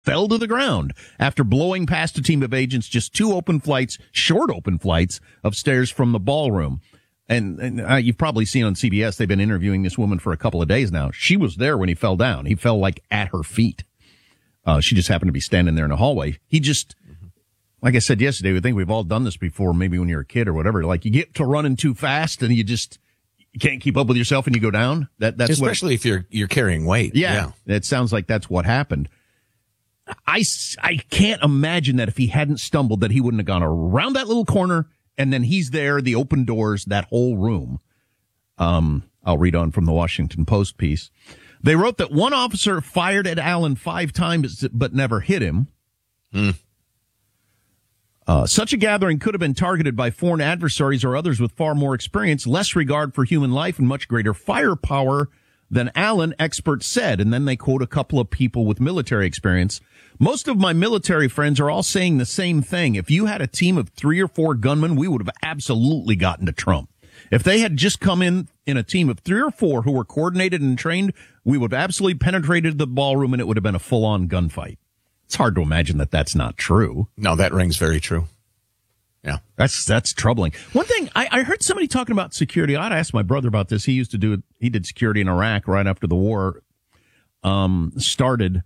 fell to the ground after blowing past a team of agents just short open flights of stairs from the ballroom. And you've probably seen on CBS, they've been interviewing this woman for a couple of days now. She was there when he fell down. He fell like at her feet. She just happened to be standing there in the hallway. He just, like I said yesterday, we think we've all done this before, maybe when you're a kid or whatever. Like you get to running too fast and you can't keep up with yourself and you go down. That's especially if you're carrying weight. Yeah. It sounds like that's what happened. I can't imagine that if he hadn't stumbled that he wouldn't have gone around that little corner and then he's there, the open doors, that whole room. I'll read on from the Washington Post piece. They wrote that one officer fired at Allen 5 times but never hit him. Such a gathering could have been targeted by foreign adversaries or others with far more experience, less regard for human life, and much greater firepower than Allen, experts said. And then they quote a couple of people with military experience. Most of my military friends are all saying the same thing. If you had a team of 3 or 4 gunmen, we would have absolutely gotten to Trump. If they had just come in a team of 3 or 4 who were coordinated and trained, we would have absolutely penetrated the ballroom and it would have been a full-on gunfight. It's hard to imagine that that's not true. No, that rings very true. Yeah. That's troubling. One thing, I heard somebody talking about security. I'd ask my brother about this. He used to do it. He did security in Iraq right after the war started.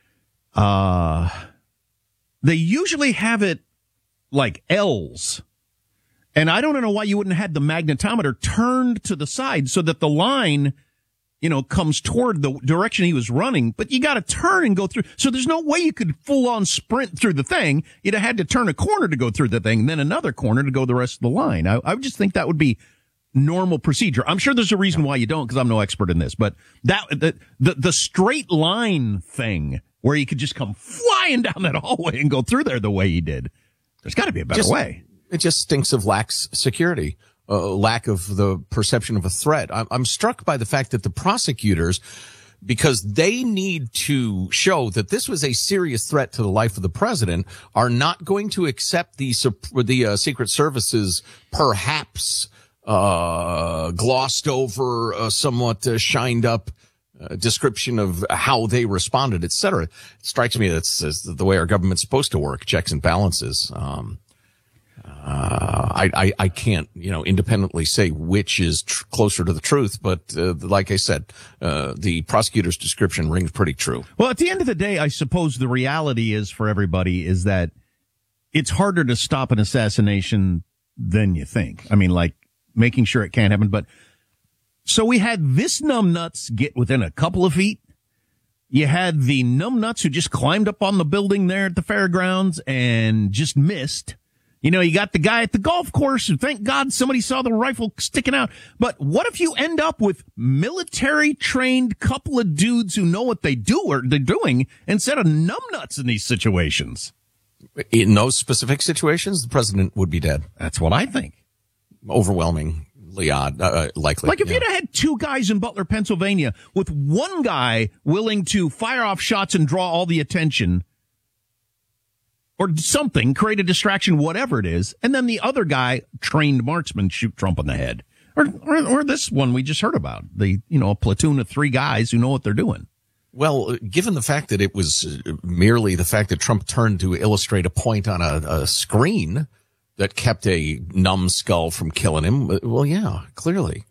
They usually have it like L's. And I don't know why you wouldn't have had the magnetometer turned to the side so that the line, comes toward the direction he was running. But you got to turn and go through. So there's no way you could full on sprint through the thing. You'd have had to turn a corner to go through the thing, then another corner to go the rest of the line. I would just think that would be normal procedure. I'm sure there's a reason why you don't, because I'm no expert in this. But the straight line thing where you could just come flying down that hallway and go through there the way he did. There's got to be a better way. It just stinks of lax security, lack of the perception of a threat. I'm struck by the fact that the prosecutors, because they need to show that this was a serious threat to the life of the president, are not going to accept the Secret Service's perhaps glossed over, somewhat shined up description of how they responded, etc. It strikes me that's the way our government's supposed to work, checks and balances. I can't, independently say which is closer to the truth, but like I said, the prosecutor's description rings pretty true. Well, at the end of the day, I suppose the reality is for everybody is that it's harder to stop an assassination than you think. I mean, like making sure it can't happen. But so we had this numbnuts get within a couple of feet. You had the numbnuts who just climbed up on the building there at the fairgrounds and just missed. You got the guy at the golf course who, thank God, somebody saw the rifle sticking out. But what if you end up with military-trained couple of dudes who know what they're doing instead of numbnuts in these situations? In those specific situations, the president would be dead. That's what I think. Overwhelmingly likely. Like if you'd have had 2 guys in Butler, Pennsylvania, with one guy willing to fire off shots and draw all the attention, or something, create a distraction, whatever it is, and then the other guy, trained marksman, shoot Trump in the head. Or this one we just heard about, a platoon of 3 guys who know what they're doing. Well, given the fact that it was merely the fact that Trump turned to illustrate a point on a screen that kept a numbskull from killing him, well, yeah, clearly.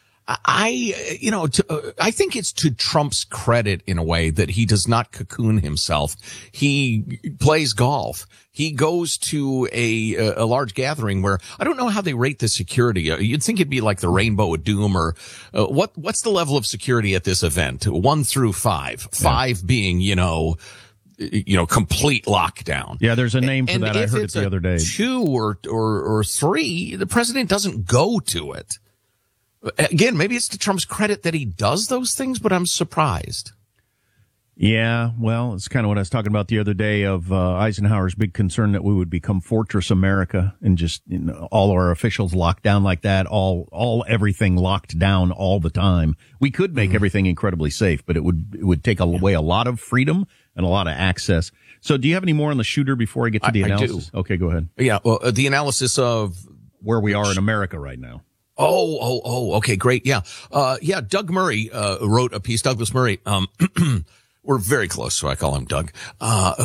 I think it's to Trump's credit in a way that he does not cocoon himself. He plays golf. He goes to a large gathering where I don't know how they rate the security. You'd think it'd be like the Rainbow of Doom or what's the level of security at this event? 1 through 5. 5 being, complete lockdown. Yeah, there's a name for that. I heard it the other day. 2 or 3, the president doesn't go to it. Again, maybe it's to Trump's credit that he does those things, but I'm surprised. Yeah, well, it's kind of what I was talking about the other day of Eisenhower's big concern that we would become Fortress America and just all our officials locked down like that, everything locked down all the time. We could make everything incredibly safe, but it would take away a lot of freedom and a lot of access. So do you have any more on the shooter before I get to the analysis? I do. Okay, go ahead. Yeah, well, the analysis of where we are in America right now. Okay, great. Yeah. Doug Murray, wrote a piece, Douglas Murray, we're very close, so I call him Doug,